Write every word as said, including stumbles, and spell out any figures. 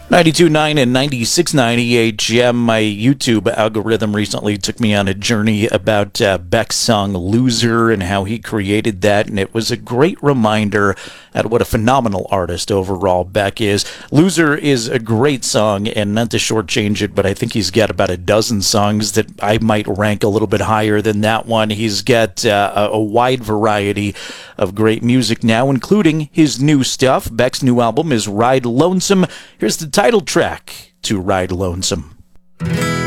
ninety-two point nine and ninety-six point nine E H M. My YouTube algorithm recently took me on a journey about uh, Beck's song Loser and how he created that, and it was a great reminder at what a phenomenal artist overall Beck is. Loser is a great song, and not to shortchange it, but I think he's got about a dozen songs that I might rank a little bit higher than that one. He's got uh, a, a wide variety of great music now, including his new stuff. Beck's new album is Ride Lonesome. Here's the title track to Ride Lonesome.